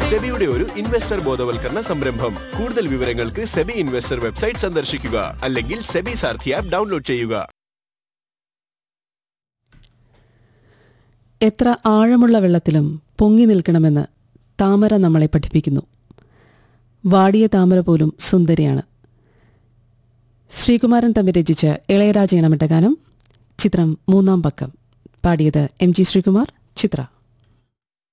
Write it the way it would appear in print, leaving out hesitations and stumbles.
സെബിയുടെ ഒരു ഇൻവെസ്റ്റർ ബോധവൽക്കരണ സംരംഭം. കൂടുതൽ വിവരങ്ങൾക്ക് സെബി ഇൻവെസ്റ്റർ വെബ്സൈറ്റ് സന്ദർശിക്കുക, അല്ലെങ്കിൽ സെബി സാരഥി ആപ്പ് ഡൗൺലോഡ് ചെയ്യുക. എത്ര ആഴമുള്ള വെള്ളത്തിലും പൊങ്ങി നിൽക്കണമെന്ന് താമര നമ്മളെ പഠിപ്പിക്കുന്നു. വാടിയ താമര പോലും സുന്ദരിയാണ്. ശ്രീകുമാരൻ തമ്പി രചിച്ച് ഇളയരാജ ഇണമിട്ട ഗാനം. ചിത്രം മൂന്നാം പക്കം. പാടിയത് എം ജി ശ്രീകുമാർ, ചിത്ര.